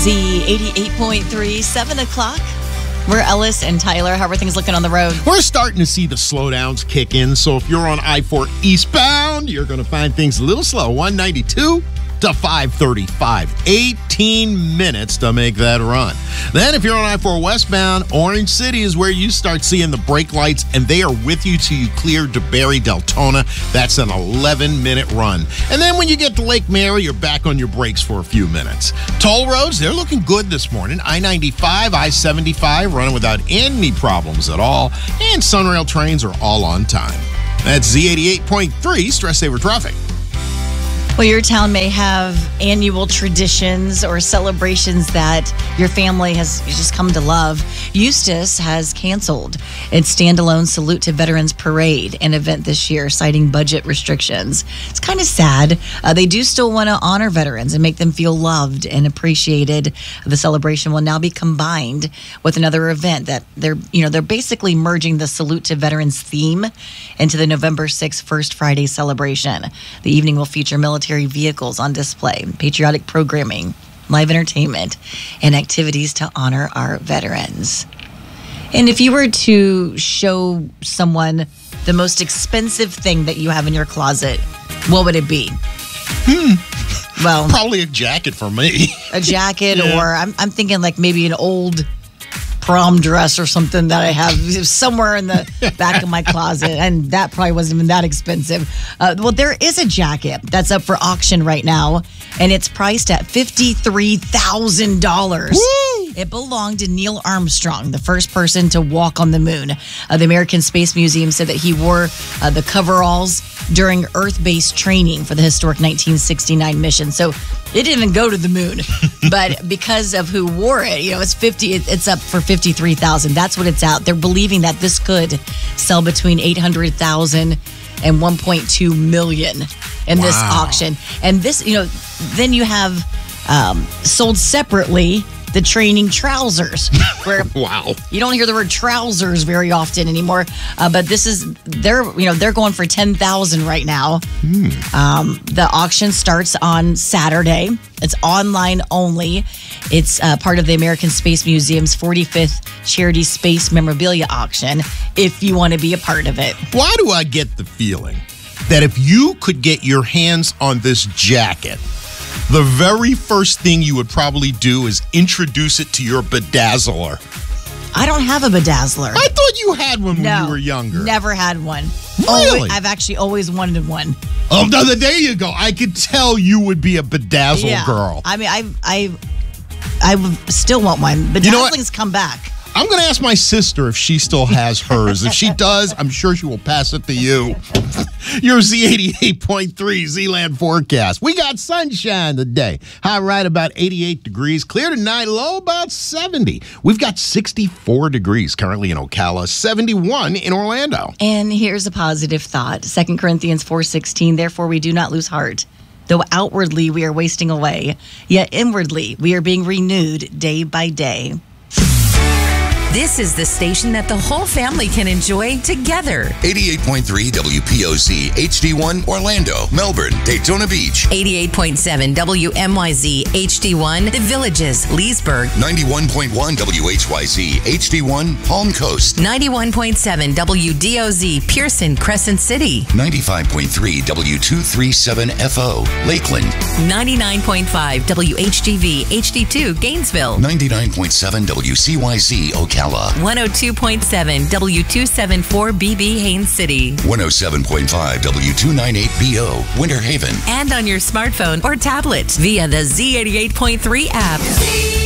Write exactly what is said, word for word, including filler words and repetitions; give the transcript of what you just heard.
Z eighty-eight point three, seven o'clock. We're Ellis and Tyler. How are things looking on the road? We're starting to see the slowdowns kick in. So if you're on I four eastbound, you're going to find things a little slow. one ninety-two to five thirty-five. eighteen minutes to make that run. Then if you're on I four westbound, Orange City is where you start seeing the brake lights, and they are with you till you clear DeBerry Deltona. That's an eleven minute run. And then when you get to Lake Mary, you're back on your brakes for a few minutes. Toll roads, they're looking good this morning. I ninety-five, I seventy-five running without any problems at all. And Sunrail trains are all on time. That's Z eighty-eight point three Stress Saver Traffic. Well, your town may have annual traditions or celebrations that your family has just come to love. Eustis has canceled its standalone Salute to Veterans Parade, an event this year, citing budget restrictions. It's kind of sad. Uh, they do still want to honor veterans and make them feel loved and appreciated. The celebration will now be combined with another event that they're, you know, they're basically merging the Salute to Veterans theme into the November sixth First Friday celebration. The evening will feature military vehicles on display, patriotic programming, live entertainment, and activities to honor our veterans. And if you were to show someone the most expensive thing that you have in your closet, what would it be? Hmm. Well, probably a jacket for me. A jacket, yeah. or I'm, I'm thinking like maybe an old prom dress or something that I have somewhere in the back of my closet, and that probably wasn't even that expensive. Uh, well, there is a jacket that's up for auction right now, and it's priced at fifty-three thousand dollars. It belonged to Neil Armstrong, the first person to walk on the moon. Uh, the American Space Museum said that he wore uh, the coveralls during Earth-based training for the historic nineteen sixty-nine mission. So it didn't even go to the moon, but because of who wore it, you know, it's fifty. It's up for fifty-three thousand. That's what it's out. They're believing that this could sell between eight hundred thousand and one point two million in wow. this auction. And this, you know, then you have um, sold separately the training trousers. Where wow. You don't hear the word trousers very often anymore. Uh, but this is, they're, you know, they're going for ten thousand right now. Hmm. Um, the auction starts on Saturday. It's online only. It's uh, part of the American Space Museum's forty-fifth Charity Space Memorabilia Auction, if you want to be a part of it. Why do I get the feeling that if you could get your hands on this jacket, the very first thing you would probably do is introduce it to your bedazzler? I don't have a bedazzler. I thought you had one no, when you were younger. Never had one. Really? Always, I've actually always wanted one. Oh, no, there you go. I could tell you would be a bedazzle yeah. girl. I mean, I I I would still want one. Bedazzling's you know come back. I'm going to ask my sister if she still has hers. If she does, I'm sure she will pass it to you. Your Z eighty-eight point three Z-Land forecast. We got sunshine today. High right about eighty-eight degrees. Clear tonight, low about seventy. We've got sixty-four degrees currently in Ocala, seventy-one in Orlando. And here's a positive thought. Second Corinthians four sixteen, therefore we do not lose heart. Though outwardly we are wasting away, yet inwardly we are being renewed day by day. This is the station that the whole family can enjoy together. eighty-eight point three W P O Z H D one Orlando, Melbourne, Daytona Beach. eighty-eight point seven W M Y Z H D one The Villages, Leesburg. ninety-one point one W H Y Z H D one Palm Coast. ninety-one point seven W D O Z Pearson, Crescent City. ninety-five point three W two thirty-seven F O Lakeland. ninety-nine point five W H G V H D two Gainesville. ninety-nine point seven W C Y Z Ocala. one oh two point seven W two seventy-four B B Haines City. one oh seven point five W two ninety-eight B O Winter Haven. And on your smartphone or tablet via the Z eighty-eight point three app.